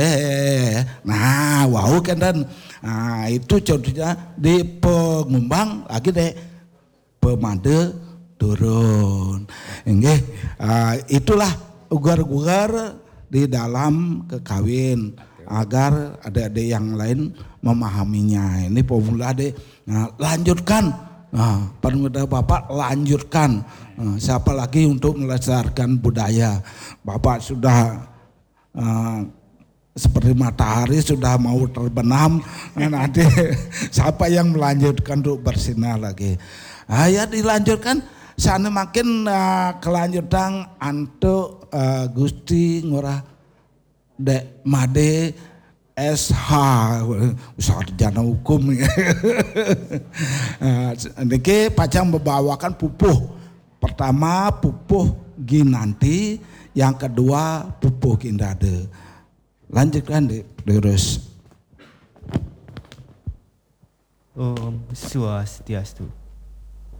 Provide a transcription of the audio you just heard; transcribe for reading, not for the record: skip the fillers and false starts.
Nah, wow kan dan itu contohnya di pengumbang lagi deh pemade turun. Itulah ugar-ugar di dalam kekawin agar adik-adik yang lain memahaminya. Ini formula deh. Lanjutkan. Pemuda Bapak lanjutkan. Siapa lagi untuk melestarikan budaya? Bapak sudah seperti matahari sudah mau terbenam, nanti siapa yang melanjutkan untuk bersinar lagi? Ya dilanjutkan. Sana makin kelanjutan antuk Gusti ngurah dek made SH sarjana hukum. Niki pacang membawakan pupuh. Pertama pupuh Ginanti, yang kedua pupuh Gindade. Lanjutkan terus. Om Swastiastu.